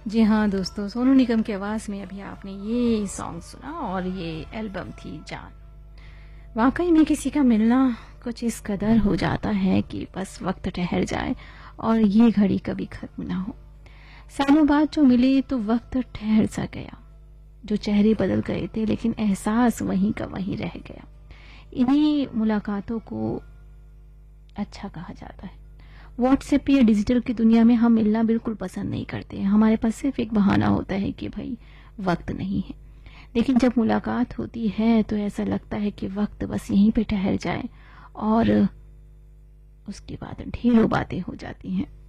जी हाँ दोस्तों, सोनू निगम की आवाज़ में अभी आपने ये सॉन्ग सुना और ये एल्बम थी जान। वाकई में किसी का मिलना कुछ इस कदर हो जाता है कि बस वक्त ठहर जाए और ये घड़ी कभी खत्म ना हो। सालों बाद जो मिले तो वक्त ठहर सा गया, जो चेहरे बदल गए थे लेकिन एहसास वहीं का वहीं रह गया। इन्हीं मुलाकातों को अच्छा कहा जाता है। व्हाट्सएप या डिजिटल की दुनिया में हम मिलना बिल्कुल पसंद नहीं करते हैं। हमारे पास सिर्फ एक बहाना होता है कि भाई वक्त नहीं है। लेकिन जब मुलाकात होती है तो ऐसा लगता है कि वक्त बस यहीं पे ठहर जाए और उसके बाद ढेरों बातें हो जाती हैं।